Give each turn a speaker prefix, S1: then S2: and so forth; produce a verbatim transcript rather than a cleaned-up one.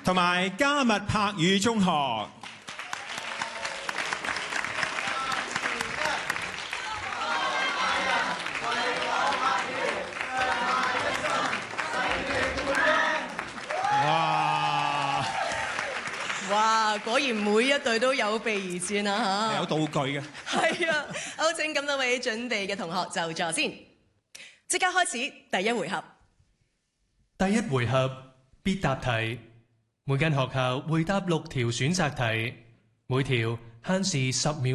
S1: 同埋加密柏語中學。哇！
S2: 哇！果然每一隊都有備而戰啊！嚇，
S1: 有道具嘅。係
S2: 啊，好，請咁多位準備嘅同學就座先，即刻開始第一回合。
S3: 第一回合必答題，每間學校會答六條選擇題，每條限時十秒。